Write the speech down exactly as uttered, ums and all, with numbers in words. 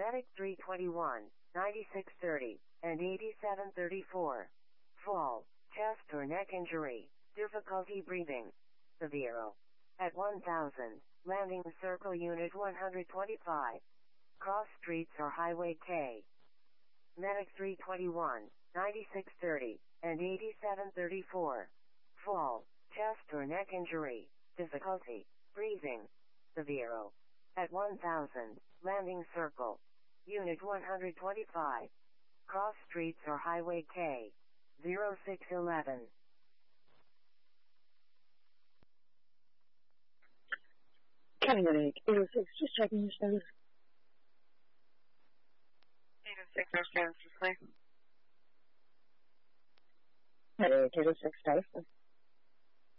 Medic three twenty-one, ninety-six thirty, and eighty-seven thirty-four. Fall, chest or neck injury, difficulty breathing. Severe. At one thousand, landing circle unit one hundred twenty-five. Cross streets or highway K. Medic three twenty-one, ninety-six thirty, and eighty-seven thirty-four. Fall, chest or neck injury, difficulty breathing. Severe. At one thousand, landing circle. Unit one hundred twenty-five. Cross streets or highway K. zero six eleven. County Medic eight oh six, just checking your status. eight oh six, our status is clear. Medic eight oh six, status.